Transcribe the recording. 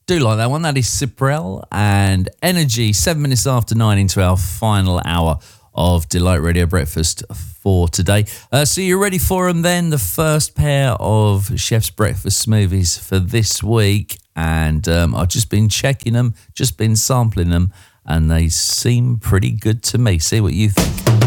Do like that one. That is Cyprell and Energy. 7 minutes after 9 into our final hour of Delight Radio Breakfast for today. So you're ready for them then? The first pair of Chef's Breakfast smoothies for this week. And I've just been checking them, just been sampling them, and they seem pretty good to me. See what you think.